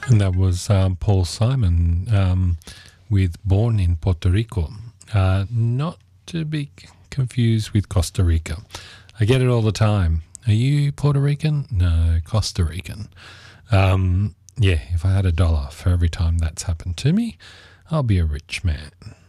And that was Paul Simon with Born in Puerto Rico. Not to be confused with Costa Rica. I get it all the time. Are you Puerto Rican? No, Costa Rican. Yeah, if I had $1 for every time that's happened to me, I'll be a rich man.